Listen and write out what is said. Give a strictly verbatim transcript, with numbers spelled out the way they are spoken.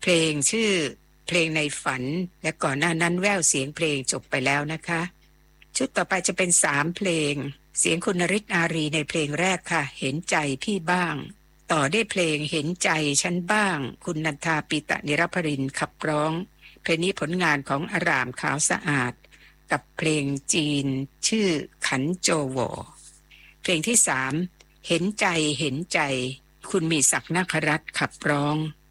เพลงชื่อเพลงในฝันและก่อนหน้านั้นแววเสียงเพลงจบไปแล้วนะคะชุดต่อไปจะเป็นสามเพลงเสียงคุณนฤทธิ์อารีในเพลงแรกค่ะเห็นใจพี่บ้างต่อด้วยเพลงเห็นใจฉันบ้างคุณนันทาปิตะนิรภรินทร์ขับร้องเพลงนี้ผลงานของอารามขาวสะอาดกับเพลงจีนชื่อขันโจโวเพลงที่สามเห็นใจเห็นใจคุณมีศักดิ์นาครัตน์ขับร้อง